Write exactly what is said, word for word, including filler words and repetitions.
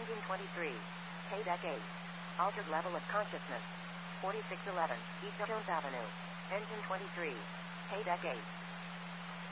Engine twenty-three. K-Deck eight. Altered level of consciousness. forty-six eleven, East Jones Avenue. Engine twenty-three. K-Deck eight.